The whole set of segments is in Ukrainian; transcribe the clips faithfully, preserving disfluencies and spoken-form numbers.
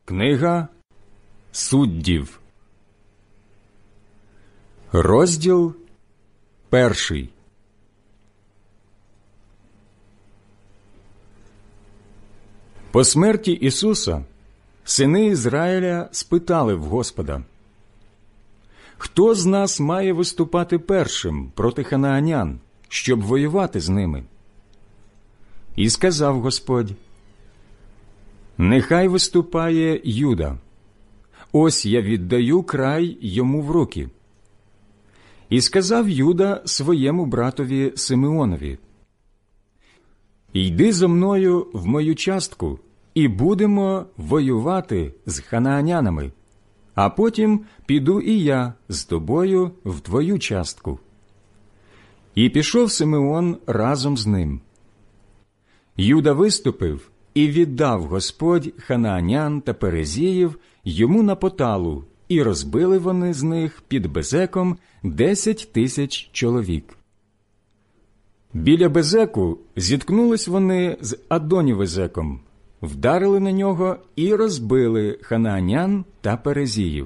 Книга Суддів, розділ перший. По смерті Ісуса сини Ізраїля спитали в Господа: «Хто з нас має виступати першим проти ханаанян, щоб воювати з ними?» І сказав Господь: «Нехай виступає Юда. Ось я віддаю край йому в руки». І сказав Юда своєму братові Симеонові: «Йди зо мною в мою частку, і будемо воювати з ханаанянами, а потім піду і я з тобою в твою частку». І пішов Симеон разом з ним. Юда виступив, і віддав Господь ханаанян та перезіїв йому на поталу, і розбили вони з них під Безеком десять тисяч чоловік. Біля Безеку зіткнулись вони з Адонівезеком, вдарили на нього і розбили ханаанян та перезіїв.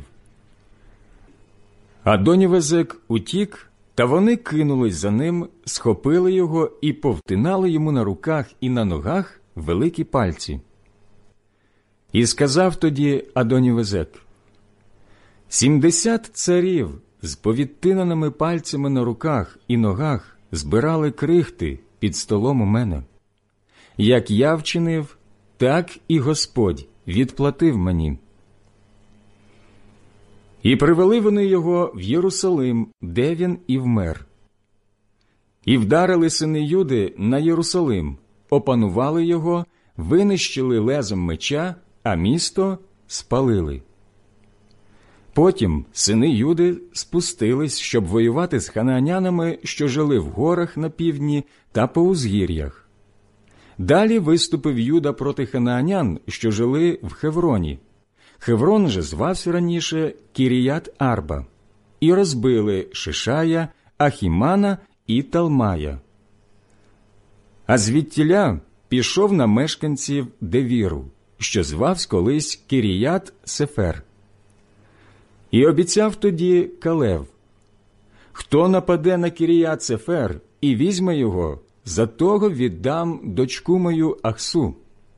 Адонівезек утік, та вони кинулись за ним, схопили його і повтинали йому на руках і на ногах великі пальці. І сказав тоді Адонівезек: «Сімдесят царів з повідтинаними пальцями на руках і ногах збирали крихти під столом у мене. Як я вчинив, так і Господь відплатив мені». І привели вони його в Єрусалим, де він і вмер. І вдарили сини Юди на Єрусалим, опанували його, винищили лезом меча, а місто спалили. Потім сини Юди спустились, щоб воювати з ханаанянами, що жили в горах на півдні та по узгір'ях. Далі виступив Юда проти ханаанян, що жили в Хевроні. Хеврон же звався раніше Кіріят-Арба, і розбили Шишая, Ахімана і Талмая. А звідтіля пішов на мешканців Девіру, що звався колись Кіріят-Сефер. І обіцяв тоді Калев: «Хто нападе на Кіріят-Сефер і візьме його, за того віддам дочку мою Ахсу».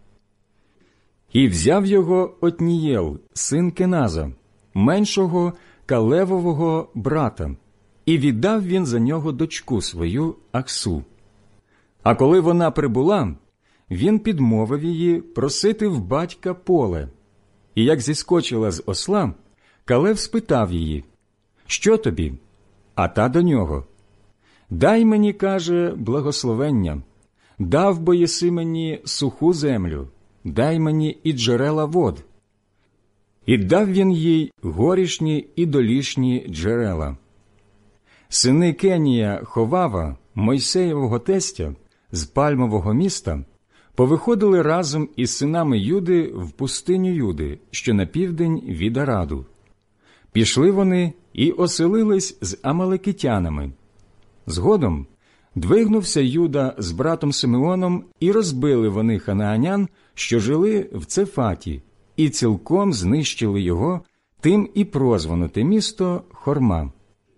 І взяв його Отнієл, син Кеназа, меншого Калевового брата, і віддав він за нього дочку свою Ахсу. А коли вона прибула, він підмовив її просити в батька поле. І як зіскочила з осла, Калев спитав її: «Що тобі?» А та до нього: «Дай мені, каже, благословення, дав бо єси мені суху землю, дай мені і джерела вод». І дав він їй горішні і долішні джерела. Сини Кенія Ховава, Мойсеєвого тестя, з Пальмового міста, повиходили разом із синами Юди в пустиню Юди, що на південь від Араду. Пішли вони і оселились з амалекитянами. Згодом двигнувся Юда з братом Симеоном, і розбили вони ханаанян, що жили в Цефаті, і цілком знищили його, тим і прозвано те місто Хорма.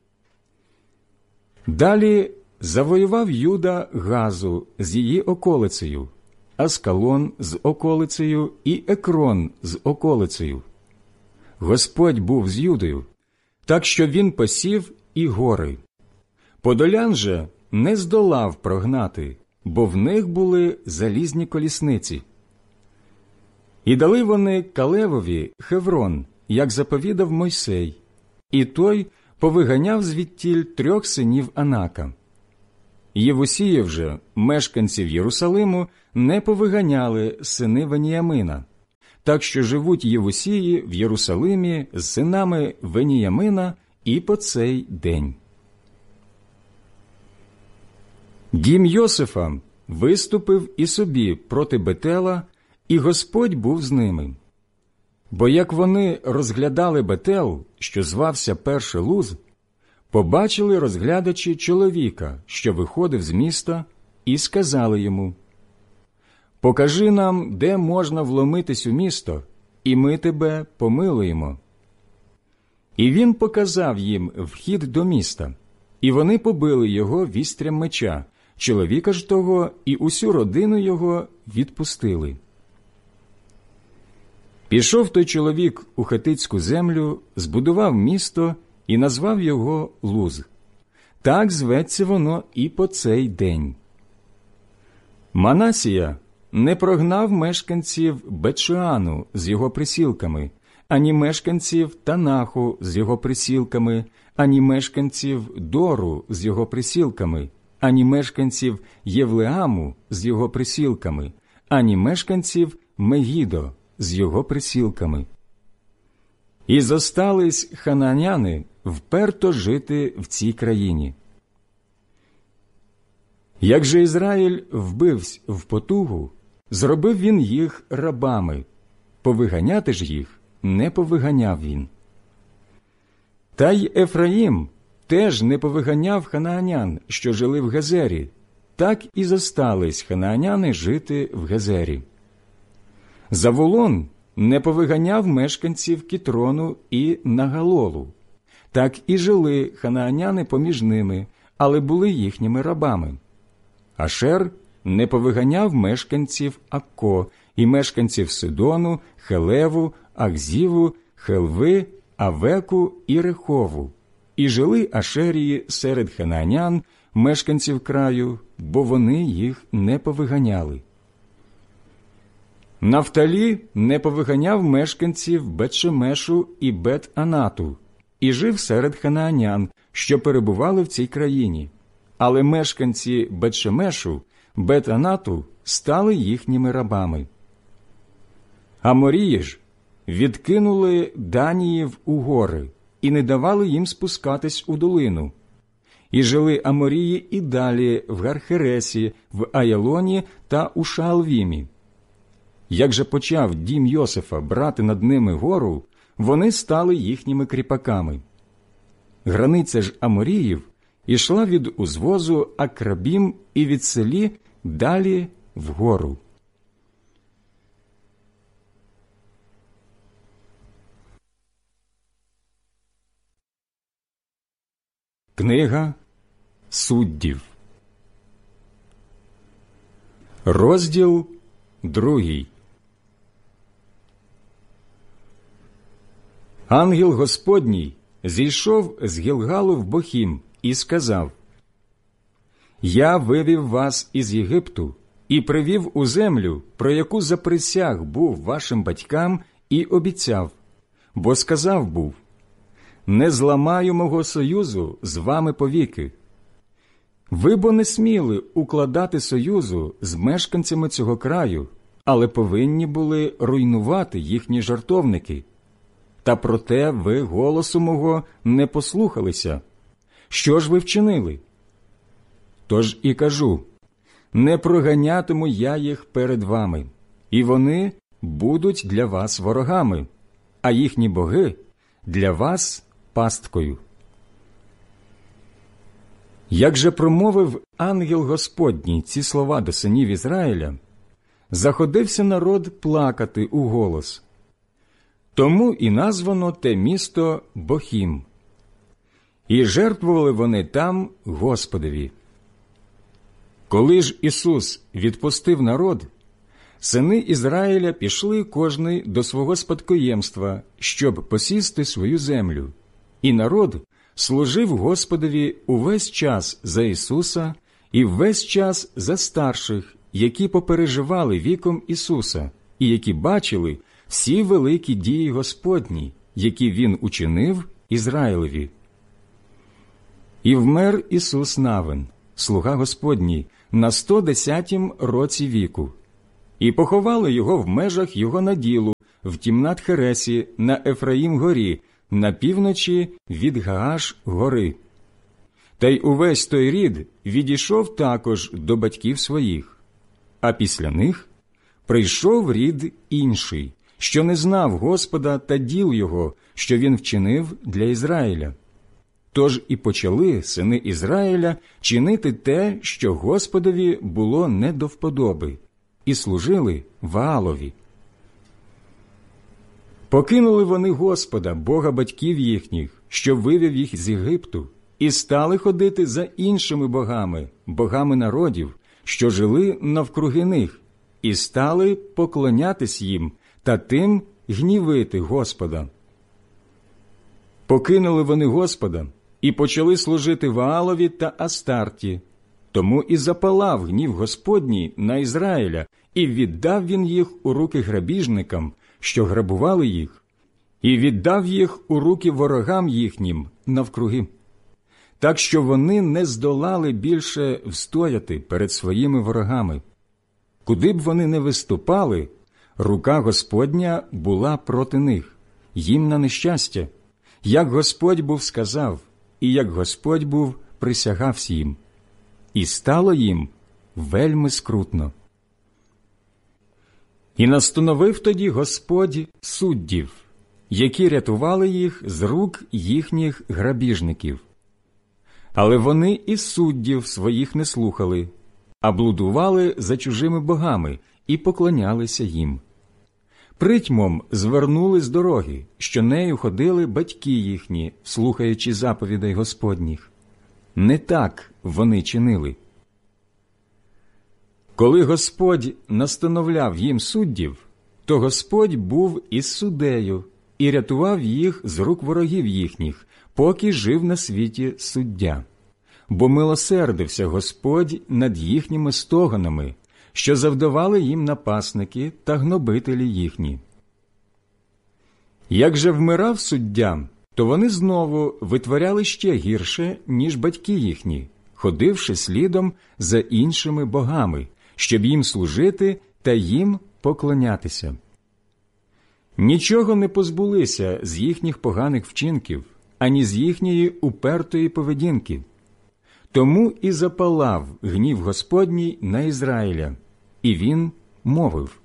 Далі завоював Юда Газу з її околицею, Аскалон з околицею і Екрон з околицею. Господь був з Юдою, так що він посів і гори. Подолян же не здолав прогнати, бо в них були залізні колісниці. І дали вони Калевові Хеврон, як заповідав Мойсей, і той повиганяв звідтіль трьох синів Анака. Євусіїв же, мешканців Єрусалиму, не повиганяли сини Веніямина, так що живуть Євусії в Єрусалимі з синами Веніямина і по цей день. Дім Йосифа виступив і собі проти Бетела, і Господь був з ними. Бо як вони розглядали Бетел, що звався перше Луз, побачили розглядачі чоловіка, що виходив з міста, і сказали йому: «Покажи нам, де можна вломитись у місто, і ми тебе помилуємо». І він показав їм вхід до міста, і вони побили його вістрям меча, чоловіка ж того і усю родину його відпустили. Пішов той чоловік у хетицьку землю, збудував місто і назвав його Луз. Так зветься воно і по цей день. Манасія не прогнав мешканців Бетшеану з його присілками, ані мешканців Танаху з його присілками, ані мешканців Дору з його присілками, ані мешканців Євлеаму з його присілками, ані мешканців Мегідо з його присілками. І зостались хананяни вперто жити в цій країні. Як же Ізраїль вбивсь в потугу, зробив він їх рабами, повиганяти ж їх не повиганяв він. Та й Ефраїм теж не повиганяв ханаанян, що жили в Гезері, так і зостались ханааняни жити в Гезері. Заволон не повиганяв мешканців Кітрону і Нагалолу, так і жили ханааняни поміж ними, але були їхніми рабами. Ашер не повиганяв мешканців Акко і мешканців Сидону, Хелеву, Ахзіву, Хелви, Авеку і Рехову, і жили Ашерії серед ханаанян, мешканців краю, бо вони їх не повиганяли. Нафталі не повиганяв мешканців Бет-Шемешу і Бет-Анату, і жив серед ханаанян, що перебували в цій країні. Але мешканці Бет-Шемешу, Бет-Анату стали їхніми рабами. Аморії ж відкинули Даніїв у гори і не давали їм спускатись у долину. І жили Аморії і далі в Гархересі, в Аялоні та у Шаалвімі. Як же почав дім Йосифа брати над ними гору, вони стали їхніми кріпаками. Границя ж Аморіїв ішла від узвозу Акрабім і від селі далі вгору. Книга Суддів, розділ другий. Ангел Господній зійшов з Гілгалу в Бохім і сказав: «Я вивів вас із Єгипту і привів у землю, про яку заприсяг був вашим батькам і обіцяв, бо сказав був: не зламаю мого союзу з вами повіки. Ви бо не сміли укладати союзу з мешканцями цього краю, але повинні були руйнувати їхні жертовники. Та проте ви голосу мого не послухалися. Що ж ви вчинили? Тож і кажу, не проганятиму я їх перед вами, і вони будуть для вас ворогами, а їхні боги для вас пасткою». Як же промовив ангел Господній ці слова до синів Ізраїля, заходився народ плакати у голос. Тому і названо те місто Бохім. І жертвували вони там Господові. Коли ж Ісус відпустив народ, сини Ізраїля пішли кожний до свого спадкоємства, щоб посісти свою землю. І народ служив Господові увесь час за Ісуса і весь час за старших, які попереживали віком Ісуса і які бачили всі великі дії Господні, які Він учинив Ізраїлеві. І вмер Ісус Навин, слуга Господній, на сто десятім році віку, і поховали його в межах його наділу, в Тімнат-Хересі на Ефраїм-горі, на півночі від Гааш-гори. Та й увесь той рід відійшов також до батьків своїх. А після них прийшов рід інший, що не знав Господа та діл його, що він вчинив для Ізраїля. Тож і почали сини Ізраїля чинити те, що Господові було не до вподоби, і служили Ваалові. Покинули вони Господа, Бога батьків їхніх, що вивів їх з Єгипту, і стали ходити за іншими богами, богами народів, що жили навкруги них, і стали поклонятись їм та тим гнівити Господа. Покинули вони Господа і почали служити Ваалові та Астарті. Тому і запалав гнів Господній на Ізраїля, і віддав він їх у руки грабіжникам, що грабували їх, і віддав їх у руки ворогам їхнім навкруги, так що вони не здолали більше встояти перед своїми ворогами. Куди б вони не виступали, рука Господня була проти них, їм на нещастя, як Господь був сказав, і як Господь був присягався їм. І стало їм вельми скрутно. І настановив тоді Господь суддів, які рятували їх з рук їхніх грабіжників. Але вони і суддів своїх не слухали, а блудували за чужими богами і поклонялися їм. Притьмом звернули з дороги, що нею ходили батьки їхні, слухаючи заповідей Господніх. Не так вони чинили. Коли Господь настановляв їм суддів, то Господь був із суддею і рятував їх з рук ворогів їхніх, поки жив на світі суддя. Бо милосердився Господь над їхніми стогонами, що завдавали їм напасники та гнобителі їхні. Як же вмирав суддя, то вони знову витворяли ще гірше, ніж батьки їхні, ходивши слідом за іншими богами, щоб їм служити та їм поклонятися. Нічого не позбулися з їхніх поганих вчинків, ані з їхньої упертої поведінки. Тому і запалав гнів Господній на Ізраїля, і він мовив: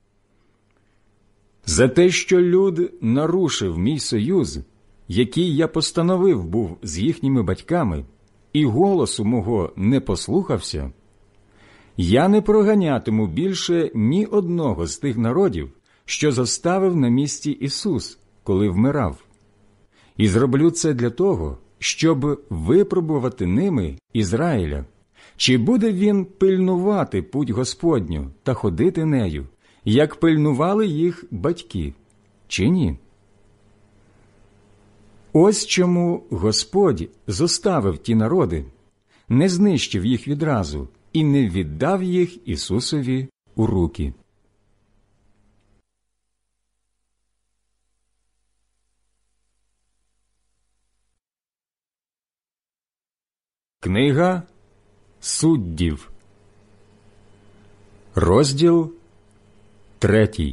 «За те, що люд нарушив мій союз, який я постановив був з їхніми батьками, і голосу мого не послухався, я не проганятиму більше ні одного з тих народів, що заставив на місці Ісус, коли вмирав. І зроблю це для того, щоб випробувати ними Ізраїля, чи буде він пильнувати путь Господню та ходити нею, як пильнували їх батьки, чи ні? Ось чому Господь зоставив ті народи, не знищив їх відразу і не віддав їх Ісусові у руки». Книга Суддів, розділ третій.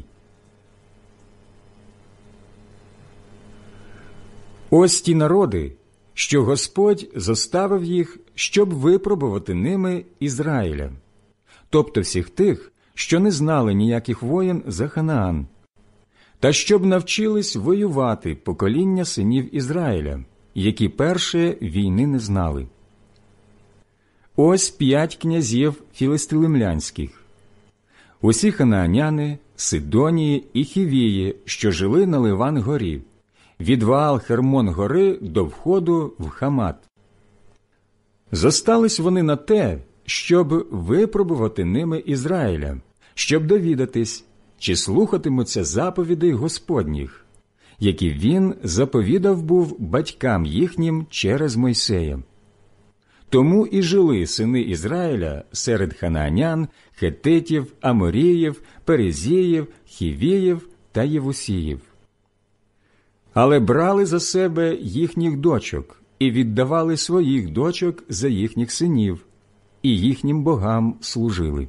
Ось ті народи, що Господь зоставив їх, щоб випробувати ними Ізраїля, тобто всіх тих, що не знали ніяких воєн за Ханаан, та щоб навчились воювати покоління синів Ізраїля, які перше війни не знали. Ось п'ять князів філистилимлянських. Усі ханааняни, Сидонії і Хівії, що жили на Ливан-горі, від Ваал-Хермон-гори до входу в Хамат. Зостались вони на те, щоб випробувати ними Ізраїля, щоб довідатись, чи слухатимуться заповідей Господніх, які він заповідав був батькам їхнім через Мойсея. Тому і жили сини Ізраїля серед ханаанян, хетитів, аморіїв, перезіїв, хівіїв та євусіїв. Але брали за себе їхніх дочок і віддавали своїх дочок за їхніх синів, і їхнім богам служили.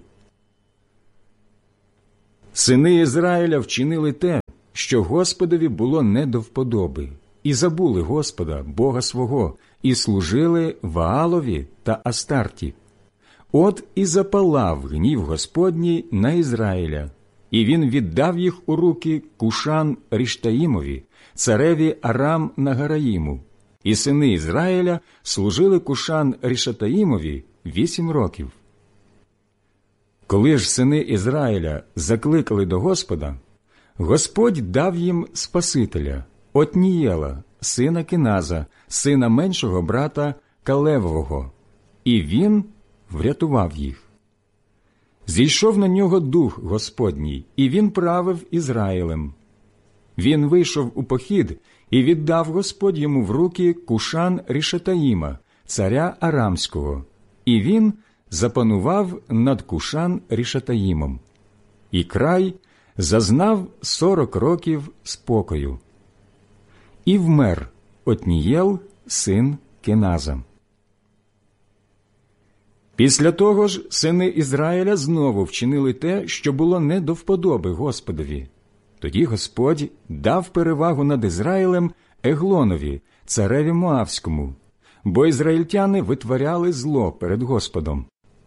Сини Ізраїля вчинили те, що Господові було не до вподоби, і забули Господа, Бога свого, і служили Ваалові та Астарті. От і запалав гнів Господній на Ізраїля, і він віддав їх у руки Кушан-Ріштаїмові, цареві Арам-Нагараїму, і сини Ізраїля служили Кушан-Рішатаїмові вісім років. Коли ж сини Ізраїля закликали до Господа, Господь дав їм Спасителя, Отнієла, сина Кеназа, сина меншого брата Калевового, і він врятував їх. Зійшов на нього Дух Господній, і він правив Ізраїлем. Він вийшов у похід, і віддав Господь йому в руки Кушан-рішатаїма, царя Арамського, і він запанував над Кушан-рішатаїмом. І край зазнав сорок років спокою. І вмер Отнієл, син Кеназа. Після того ж сини Ізраїля знову вчинили те, що було не до вподоби Господові. Тоді Господь дав перевагу над Ізраїлем Еглонові, цареві Моавському, бо ізраїльтяни витворяли зло перед Господом.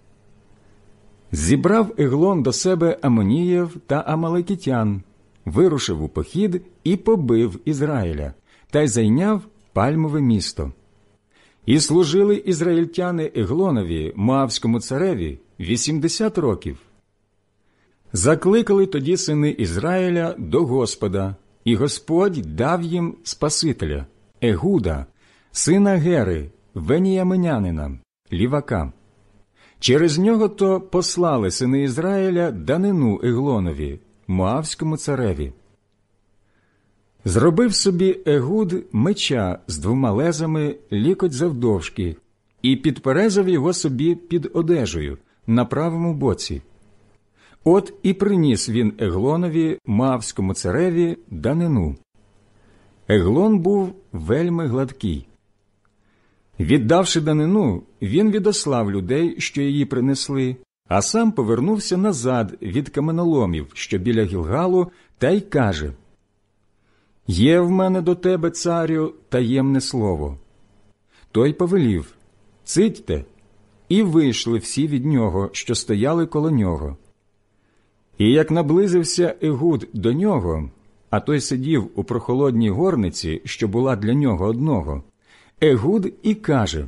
Зібрав Еглон до себе Амоніїв та Амалекітян, вирушив у похід і побив Ізраїля, та й зайняв Пальмове місто. І служили ізраїльтяни Еглонові, Моавському цареві, вісімдесят років. Закликали тоді сини Ізраїля до Господа, і Господь дав їм Спасителя, Егуда, сина Гери, веніяминянина, лівака. Через нього то послали сини Ізраїля данину Еглонові, Моавському цареві. Зробив собі Егуд меча з двома лезами лікоть завдовжки і підперезав його собі під одежею на правому боці. От і приніс він Еглонові, Моавському цареві, данину. Еглон був вельми гладкий. Віддавши данину, він відослав людей, що її принесли, а сам повернувся назад від каменоломів, що біля Гілгалу, та й каже: «Є в мене до тебе, царю, таємне слово». Той повелів: «Цитьте», і вийшли всі від нього, що стояли коло нього. І як наблизився Егуд до нього, а той сидів у прохолодній горниці, що була для нього одного, Егуд і каже: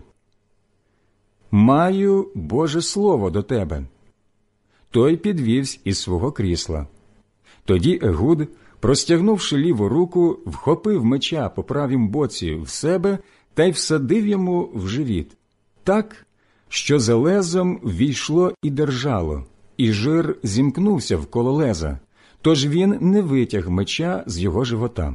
«Маю Боже слово до тебе». Той підвівсь із свого крісла. Тоді Егуд, простягнувши ліву руку, вхопив меча по правім боці в себе та й всадив йому в живіт, так, що за лезом ввійшло і держало, і жир зімкнувся вколо леза, тож він не витяг меча з його живота.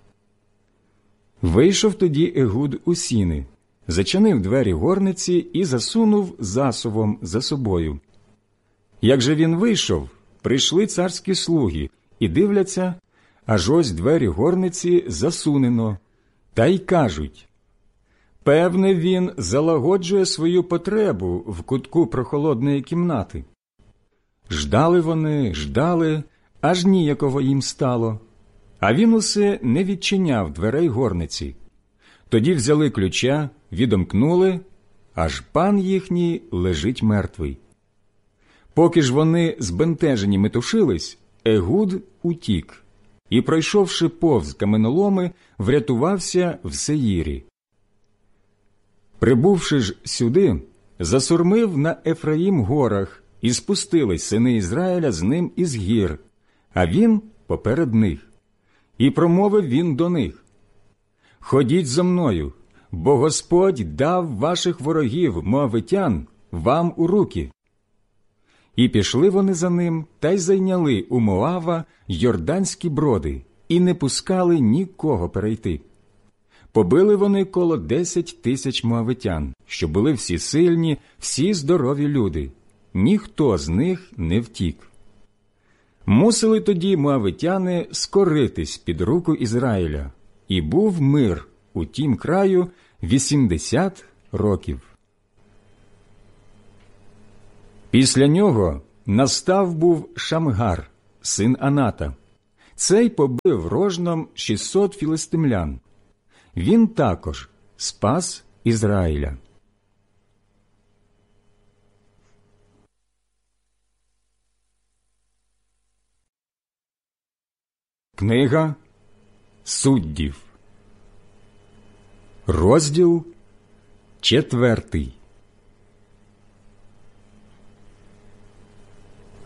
Вийшов тоді Егуд у сіни, зачинив двері горниці і засунув засувом за собою. Як же він вийшов, прийшли царські слуги і дивляться, аж ось двері горниці засунено, та й кажуть: «Певне, він залагоджує свою потребу в кутку прохолодної кімнати». Ждали вони, ждали, аж ніяково їм стало, а він усе не відчиняв дверей горниці. Тоді взяли ключа, відомкнули, аж пан їхній лежить мертвий. Поки ж вони збентежені метушились, Егуд утік і, пройшовши повз каменоломи, врятувався в Сеїрі. Прибувши ж сюди, засурмив на Ефраїм горах, і спустились сини Ізраїля з ним із гір, а він поперед них. І промовив він до них: «Ходіть зо мною, бо Господь дав ваших ворогів, моавитян, вам у руки». І пішли вони за ним, та й зайняли у Моава йорданські броди, і не пускали нікого перейти. Побили вони коло десять тисяч моавитян, що були всі сильні, всі здорові люди. Ніхто з них не втік. Мусили тоді моавитяни скоритись під руку Ізраїля, і був мир у тім краю вісімдесят років. Після нього настав був Шамгар, син Аната. Цей побив рожном шістсот філистимлян. Він також спас Ізраїля. Книга Суддів, розділ четвертий.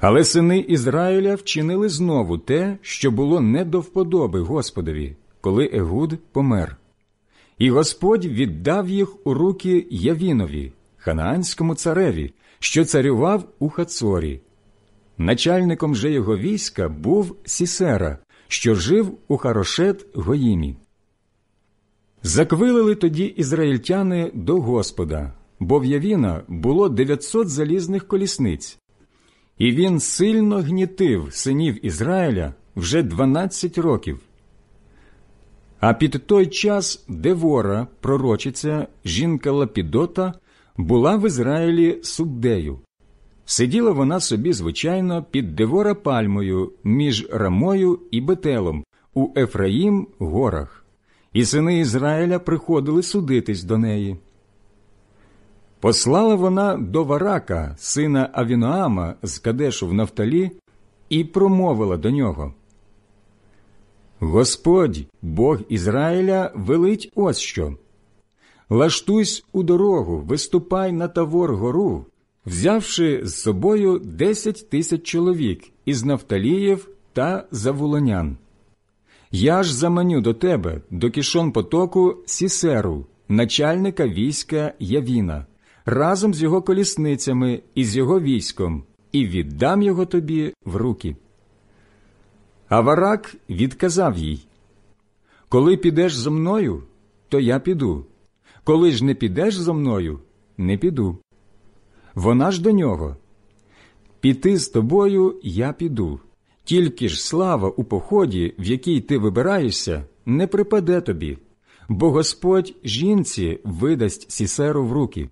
Але сини Ізраїля вчинили знову те, що було не до вподоби Господові, коли Егуд помер. І Господь віддав їх у руки Явінові, ханаанському цареві, що царював у Хацорі. Начальником же його війська був Сісера, що жив у Харошет-Гоїмі. Заквилили тоді ізраїльтяни до Господа, бо в Явіна було дев'ятсот залізних колісниць. І він сильно гнітив синів Ізраїля вже дванадцять років. А під той час Девора, пророчиця, жінка Лапідота, була в Ізраїлі суддею. Сиділа вона собі, звичайно, під Девора пальмою між Рамою і Бетелом у Ефраїм горах, і сини Ізраїля приходили судитись до неї. Послала вона до Варака, сина Авіноама з Кадешу в Нафталі, і промовила до нього: «Господь, Бог Ізраїля, велить ось що. Лаштуйсь у дорогу, виступай на Тавор-гору, взявши з собою десять тисяч чоловік із Нафталіїв та Завулонян. Я ж заманю до тебе, до Кішон-потоку, Сісеру, начальника війська Явіна, разом з його колісницями і з його військом, і віддам його тобі в руки». А Варак відказав їй: «Коли підеш зо мною, то я піду, коли ж не підеш зо мною, не піду». Вона ж до нього: «Піти з тобою я піду, тільки ж слава у поході, в який ти вибираєшся, не припаде тобі, бо Господь жінці видасть Сісеру в руки».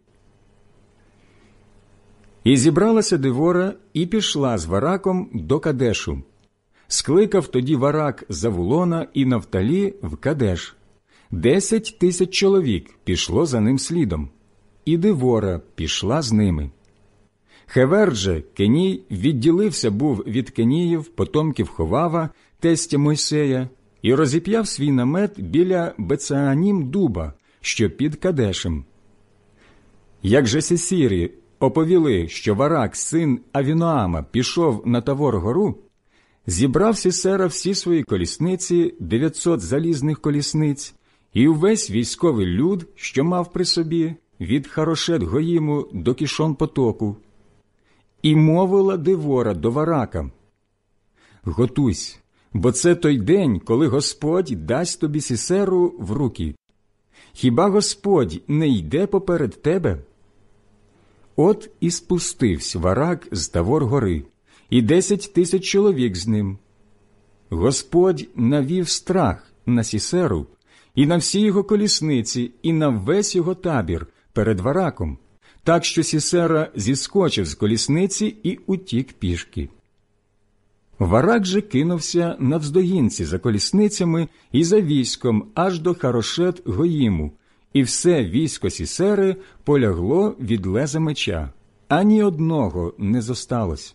І зібралася Девора і пішла з Вараком до Кадешу. Скликав тоді Варак Завулона і Нафталі в Кадеш. Десять тисяч чоловік пішло за ним слідом, і Девора пішла з ними. Хевер же, Кеній, відділився був від Кеніїв, потомків Ховава, тестя Мойсея, і розіп'яв свій намет біля Бецеанім дуба, що під Кадешем. Як же Сесірі оповіли, що Варак, син Авіноама, пішов на Тавор-гору, зібрав Сісера всі свої колісниці, дев'ятсот залізних колісниць, і увесь військовий люд, що мав при собі, від Харошет-Гоїму до Кішон-потоку. І мовила Девора до Варака: «Готуйсь, бо це той день, коли Господь дасть тобі Сісеру в руки. Хіба Господь не йде поперед тебе?» От і спустився Варак з Тавор-гори, і десять тисяч чоловік з ним. Господь навів страх на Сісеру і на всі його колісниці, і на весь його табір перед Вараком, так що Сісера зіскочив з колісниці і утік пішки. Варак же кинувся навздогінці за колісницями і за військом аж до Харошет-Гоїму, і все військо Сісери полягло від леза меча, ані одного не зосталось.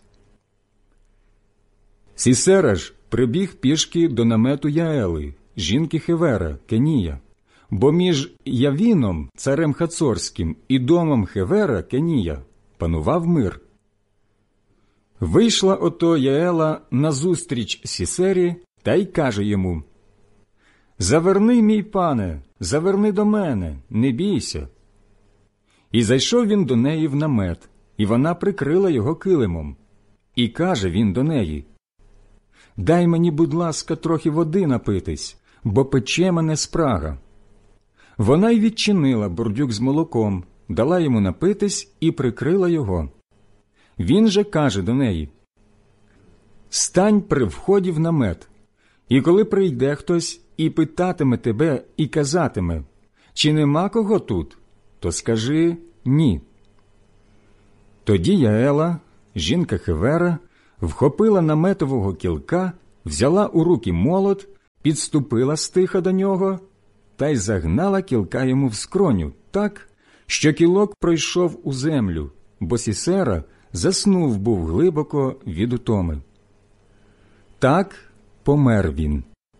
Сісера ж прибіг пішки до намету Яели, жінки Хевера, Кенія, бо між Явіном, царем Хацорським, і домом Хевера, Кенія, панував мир. Вийшла ото Яела назустріч Сісері та й каже йому: «Заверни, мій пане, заверни до мене, не бійся». І зайшов він до неї в намет, і вона прикрила його килимом. І каже він до неї: «Дай мені, будь ласка, трохи води напитись, бо пече мене спрага». Вона й відчинила бурдюк з молоком, дала йому напитись і прикрила його. Він же каже до неї: «Стань при вході в намет, і коли прийде хтось і питатиме тебе і казатиме: чи нема кого тут, то скажи ні». Тоді Яела, жінка Хевера, вхопила наметового кілка, взяла у руки молот, підступила стиха до нього та й загнала кілка йому в скроню так, що кілок пройшов у землю, бо Сісера заснув був глибоко від утоми. Так помер він.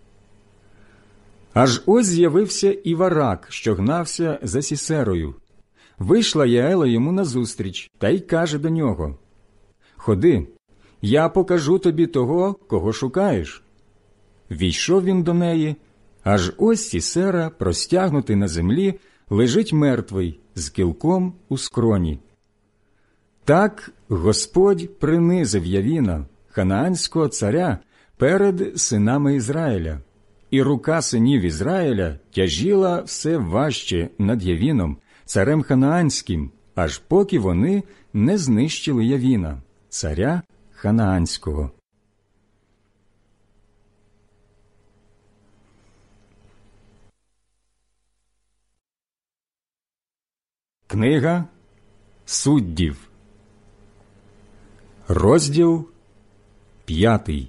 Аж ось з'явився і Варак, що гнався за Сісерою. Вийшла Яела йому назустріч та й каже до нього: «Ходи, я покажу тобі того, кого шукаєш». Війшов він до неї, аж ось Сісера, простягнутий на землі, лежить мертвий, з кілком у скроні. Так Господь принизив Явіна, ханаанського царя, перед синами Ізраїля, і рука синів Ізраїля тяжіла все важче над Явіном, царем ханаанським, аж поки вони не знищили Явіна, царя ханаанського. Книга Суддів, розділ п'ятий.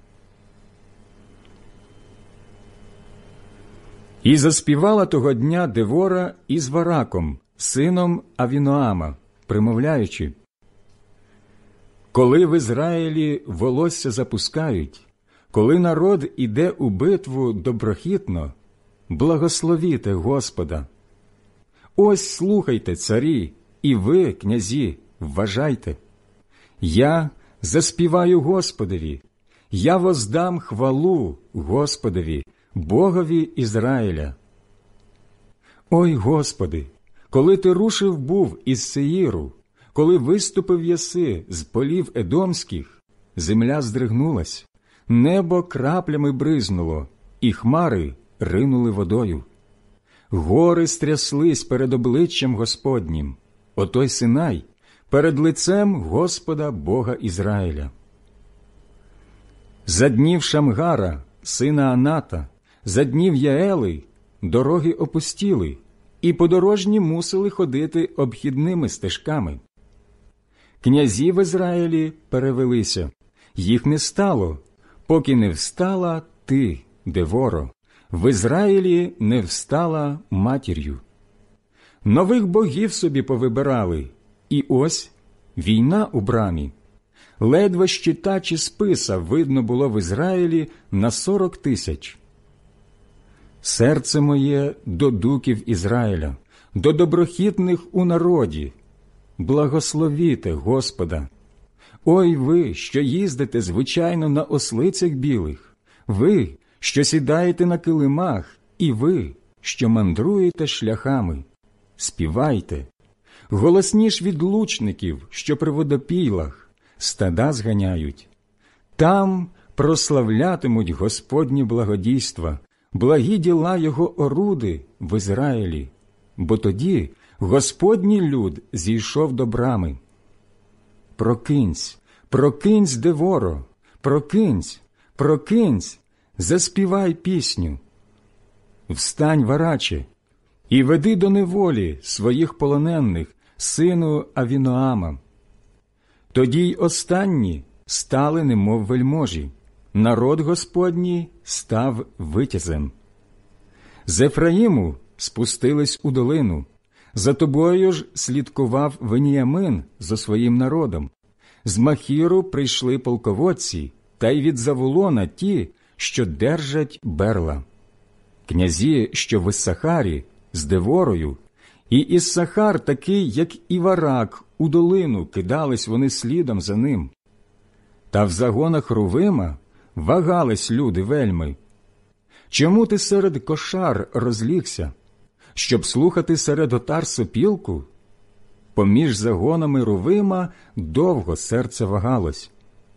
І заспівала того дня Девора із Вараком, сином Авіноама, примовляючи: «Коли в Ізраїлі волосся запускають, коли народ іде у битву доброхітно, благословіте Господа. Ось слухайте, царі, і ви, князі, вважайте. Я заспіваю Господові, я воздам хвалу Господові, Богові Ізраїля. Ой, Господи, коли ти рушив був із Сеїру, коли виступив єси з полів Едомських, земля здригнулась, небо краплями бризнуло, і хмари ринули водою. Гори стряслись перед обличчям Господнім, отой Синай, перед лицем Господа Бога Ізраїля. За днів Шамгара, сина Аната, за днів Яели дороги опустіли, і подорожні мусили ходити обхідними стежками. Князі в Ізраїлі перевелися, їх не стало, поки не встала ти, Деворо, в Ізраїлі не встала матір'ю. Нових богів собі повибирали, і ось війна у брамі. Ледве щита чи списа видно було в Ізраїлі на сорок тисяч. Серце моє до дуків Ізраїля, до доброхітних у народі. Благословіте Господа. Ой ви, що їздите звичайно на ослицях білих, ви, що сідаєте на килимах, і ви, що мандруєте шляхами. Співайте, голосніш від лучників, що при водопійлах, стада зганяють. Там прославлятимуть Господні благодійства, благі діла Його оруди в Ізраїлі, бо тоді Господній люд зійшов до брами. Прокинься, прокинься, Деворо, прокинься, прокинься, заспівай пісню. Встань, Вараче, і веди до неволі своїх полонених, сину Авіноама. Тоді й останні стали немов вельможі, народ Господній став витязем. З Ефраїму спустились у долину, за тобою ж слідкував Веніямин зо своїм народом. З Махіру прийшли полководці, та й від Завулона ті, що держать берла. Князі, що в Іссахарі, з Деворою, і Іссахар такий, як і Варак, у долину кидались вони слідом за ним. Та в загонах Рувима вагались люди вельми. Чому ти серед кошар розлігся, щоб слухати серед отар сопілку? Поміж загонами Рувима довго серце вагалось.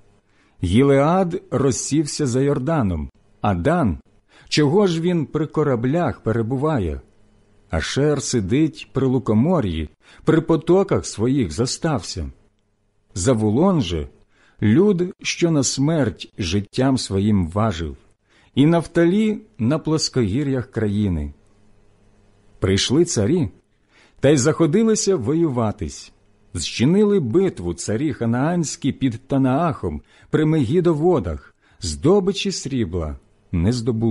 Гілеад розсівся за Йорданом, а Дан, чого ж він при кораблях перебуває? Ашер сидить при лукомор'ї, при потоках своїх застався. Завулон же – люд, що на смерть життям своїм важив, і Нафталі на плоскогір'ях країни. Прийшли царі, та й заходилися воюватись. Зчинили битву царі ханаанські під Танаахом при Мегідоводах, здобичі срібла не здобули.